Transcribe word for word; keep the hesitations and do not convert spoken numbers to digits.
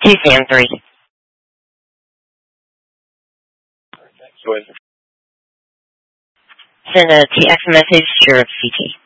Sam three. Go ahead. Send a T X message to your C T.